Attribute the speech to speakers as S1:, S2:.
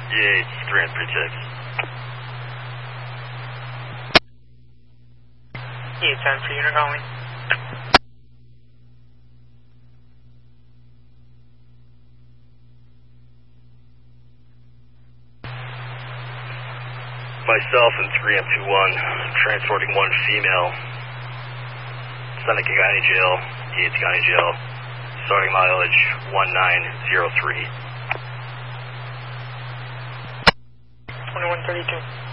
S1: Yeah, it's 336.
S2: Yeah, 10 for unit calling.
S1: Myself and 3M21, transporting one female. Seneca County Jail, Yates County Jail. Starting mileage 1903.
S2: 2132.